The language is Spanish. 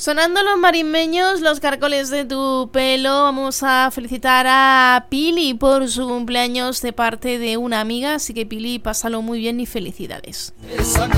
Sonando los marismeños, los caracoles de tu pelo, vamos a felicitar a Pili por su cumpleaños de parte de una amiga, así que Pili, pásalo muy bien y felicidades.